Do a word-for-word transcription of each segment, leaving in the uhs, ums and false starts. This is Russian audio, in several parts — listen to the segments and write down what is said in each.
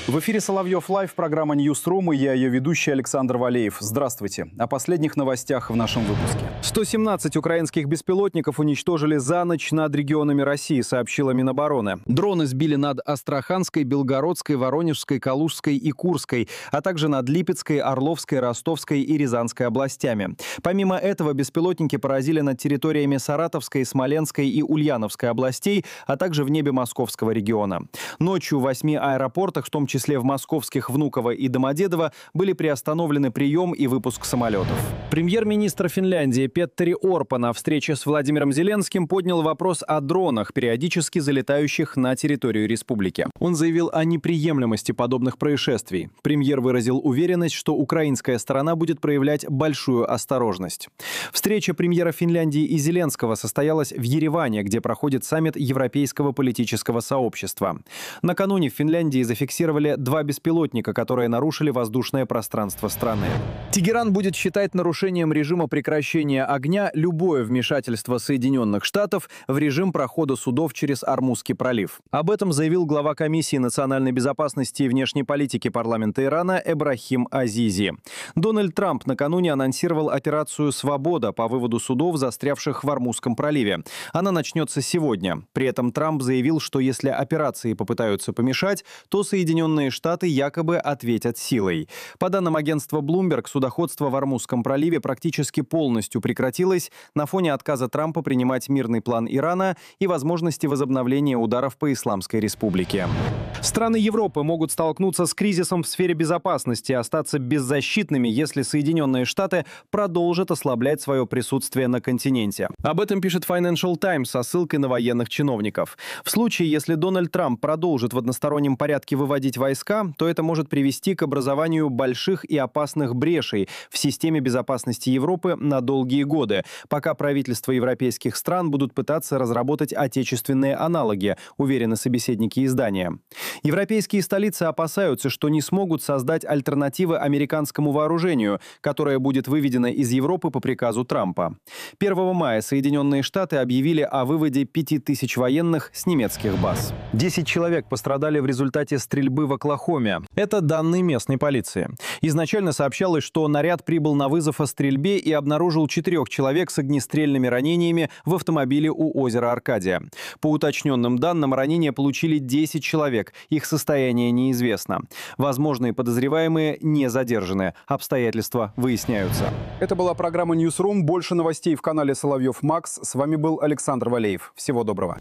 В эфире Соловьев Лайв, программа Ньюсрум, и я ее ведущий Александр Валеев. Здравствуйте. О последних новостях в нашем выпуске. сто семнадцать украинских беспилотников уничтожили за ночь над регионами России, сообщила Минобороны. Дроны сбили над Астраханской, Белгородской, Воронежской, Калужской и Курской, а также над Липецкой, Орловской, Ростовской и Рязанской областями. Помимо этого, беспилотники поразили над территориями Саратовской, Смоленской и Ульяновской областей, а также в небе Московского региона. Ночью в восьми аэропортах, в том числе В числе в московских Внуково и Домодедово, были приостановлены прием и выпуск самолетов. Премьер-министр Финляндии Петтери Орпо на встрече с Владимиром Зеленским поднял вопрос о дронах, периодически залетающих на территорию республики. Он заявил о неприемлемости подобных происшествий. Премьер выразил уверенность, что украинская сторона будет проявлять большую осторожность. Встреча премьера Финляндии и Зеленского состоялась в Ереване, где проходит саммит Европейского политического сообщества. Накануне в Финляндии зафиксировали два беспилотника, которые нарушили воздушное пространство страны. Тегеран будет считать нарушением режима прекращения огня любое вмешательство Соединенных Штатов в режим прохода судов через Ормузский пролив. Об этом заявил глава Комиссии национальной безопасности и внешней политики парламента Ирана Эбрахим Азизи. Дональд Трамп накануне анонсировал операцию «Свобода» по выводу судов, застрявших в Ормузском проливе. Она начнется сегодня. При этом Трамп заявил, что если операции попытаются помешать, то Соединенные Штаты якобы ответят силой. По данным агентства Bloomberg, судоходство в Ормузском проливе практически полностью прекратилось на фоне отказа Трампа принимать мирный план Ирана и возможности возобновления ударов по Исламской республике. Страны Европы могут столкнуться с кризисом в сфере безопасности и остаться беззащитными, если Соединенные Штаты продолжат ослаблять свое присутствие на континенте. Об этом пишет Financial Times со ссылкой на военных чиновников. В случае, если Дональд Трамп продолжит в одностороннем порядке выводить войска, то это может привести к образованию больших и опасных брешей в системе безопасности Европы на долгие годы, пока правительства европейских стран будут пытаться разработать отечественные аналоги, уверены собеседники издания. Европейские столицы опасаются, что не смогут создать альтернативы американскому вооружению, которое будет выведено из Европы по приказу Трампа. первого мая Соединенные Штаты объявили о выводе пяти тысяч военных с немецких баз. Десять человек пострадали в результате стрельбы в Оклахоме. Это данные местной полиции. Изначально сообщалось, что наряд прибыл на вызов о стрельбе и обнаружил четырех человек с огнестрельными ранениями в автомобиле у озера Аркадия. По уточненным данным, ранения получили десять человек. Их состояние неизвестно. Возможные подозреваемые не задержаны. Обстоятельства выясняются. Это была программа Ньюсрум. Больше новостей в канале Соловьев Макс. С вами был Александр Валеев. Всего доброго.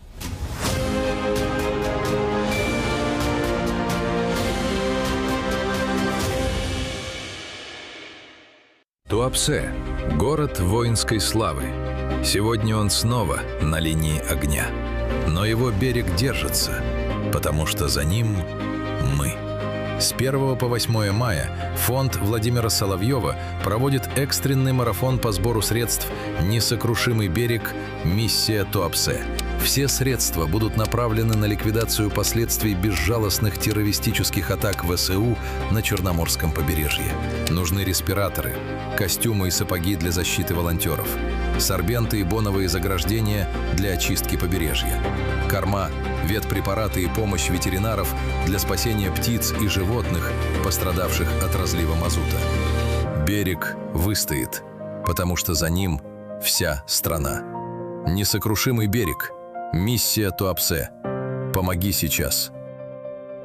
Туапсе – город воинской славы. Сегодня он снова на линии огня. Но его берег держится, потому что за ним мы. С первого по восьмое мая фонд Владимира Соловьева проводит экстренный марафон по сбору средств «Несокрушимый берег. Миссия Туапсе». Все средства будут направлены на ликвидацию последствий безжалостных террористических атак ВСУ на Черноморском побережье. Нужны респираторы, костюмы и сапоги для защиты волонтеров, сорбенты и боновые заграждения для очистки побережья, корма, ветпрепараты и помощь ветеринаров для спасения птиц и животных, пострадавших от разлива мазута. Берег выстоит, потому что за ним вся страна. Несокрушимый берег. Миссия Туапсе. Помоги сейчас.